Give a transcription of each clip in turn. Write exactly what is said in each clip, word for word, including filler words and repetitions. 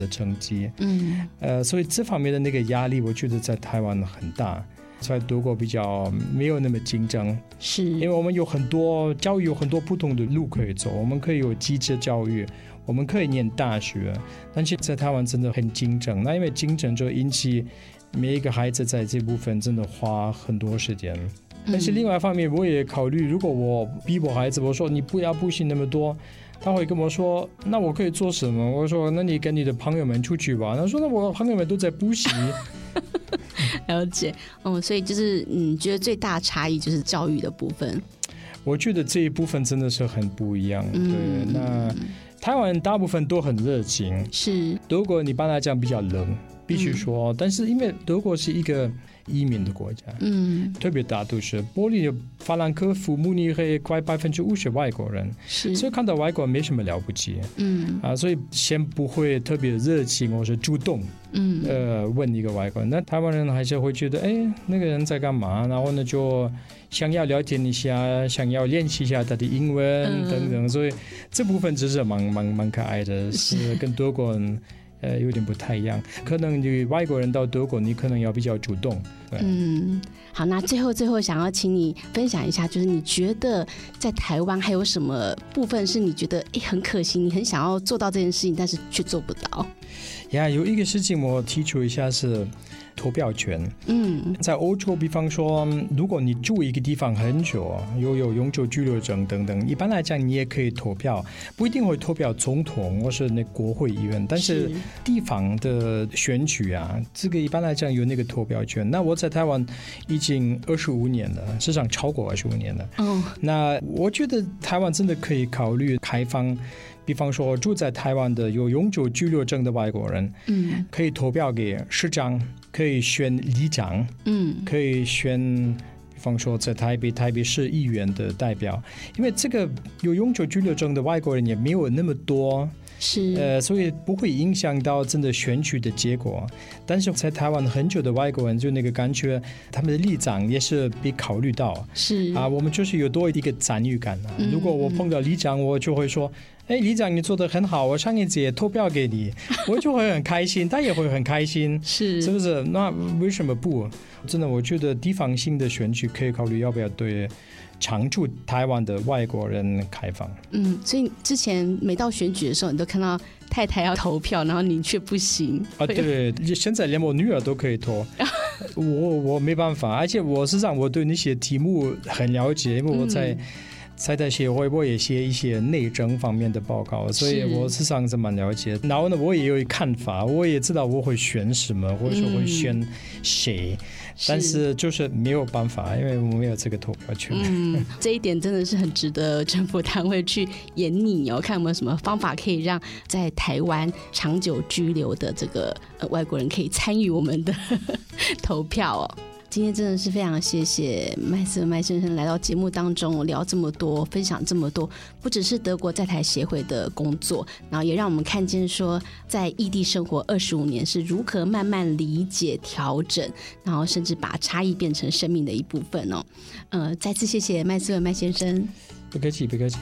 的成绩， 嗯， 呃，所以这方面的那个压力，我觉得在台湾很大。在德国比较没有那么竞争， 是因为我们有很多教育有很多不同的路可以走，我们可以有基础教育，我们可以念大学，但是在台湾真的很竞争，那因为竞争就引起每一个孩子在这部分真的花很多时间。但是另外一方面我也考虑，如果我逼我孩子，我说你不要补习那么多，他会跟我说那我可以做什么，我说那你跟你的朋友们出去吧，他说那我朋友们都在补习了解，嗯，所以就是你觉得最大差异就是教育的部分。 我觉得这一部分真的是很不一样， 嗯、 对，那台湾大部分都很热情， 是德国一般来讲比较冷，必须说、嗯、但是因为德国是一个移民的国家， 嗯，特别大都市，柏林、法兰克福、慕尼黑快百分之五十外国人， 是， 所以看到外国人没什么了不起， 嗯啊，所以先不会特别热情或是主动， 嗯，呃， 问一个外国人，那台湾人还是会觉得，哎，那个人在干嘛？然后呢，就想要了解一下，想要练习一下他的英文、嗯、等等，所以这部分只是蛮蛮蛮可爱的，是跟德国人。呃，有点不太一样，可能你外国人到德国，你可能要比较主动。 嗯，好，那最后最后想要请你分享一下，就是你觉得在台湾还有什么部分是你觉得哎很可惜，你很想要做到这件事情，但是却做不到？ 呀，有一个事情我提出一下是投票权。嗯，在欧洲，比方说，如果你住一个地方很久，又有永久居留证等等，一般来讲你也可以投票，不一定会投票总统或是那国会议员，但是地方的选举啊，这个一般来讲有那个投票权。那我在台湾已经二十五年了，事实上超过二十五年了。哦，那我觉得台湾真的可以考虑开放。比方说住在台湾的有永久居留证的外国人，嗯，可以投票给市长，可以选里长，嗯，可以选比方说在台北台北市议员的代表，因为这个有永久居留证的外国人也没有那么多， 是呃，所以不会影响到真的选举的结果。但是在台湾很久的外国人就那个感觉他们的立场也是被考虑到， 是啊，我们就是有多一个参与感、啊嗯、如果我碰到里长，我就会说哎，里长你做得很好，我上一次也投票给你，我就会很开心，他也会很开心， 是是不是？那为什么不？真的，我觉得地方性的选举可以考虑要不要对常驻台湾的外国人开放。 嗯，所以之前每到选举的时候，你都看到太太要投票，然后你却不行啊？对，现在连我女儿都可以投，我我没办法，而且我实际上我对那些题目很了解，因为我在。嗯在台协会我也写一些内政方面的报告，所以我事实上是蛮了解。然后呢，我也有看法，我也知道我会选什么，或者说会选谁、嗯，但是就是没有办法，因为我没有这个投票权。 嗯，这一点真的是很值得政府单位去研拟哦，看有没有什么方法可以让在台湾长久居留的这个、呃、外国人可以参与我们的投票哦。今天真的是非常谢谢麦斯文麦先生来到节目当中聊这么多，分享这么多，不只是德国在台协会的工作，然后也让我们看见说在异地生活二十五年是如何慢慢理解调整，然后甚至把差异变成生命的一部分哦。呃，再次谢谢麦斯文麦先生。 不客气不客气。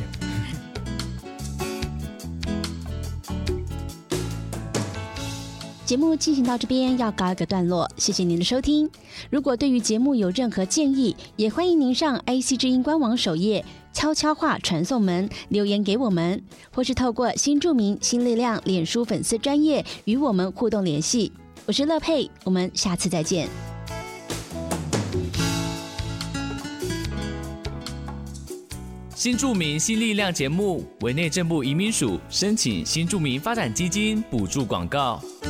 节目进行到这边要告一个段落，谢谢您的收听。如果对于节目有任何建议，也欢迎您上 I C 之音官网首页悄悄话传送门留言给我们，或是透过新著名新力量脸书粉丝专页与我们互动联系。我是乐佩，我们下次再见。 新住民新力量节目委内政部移民署申请新住民发展基金补助广告。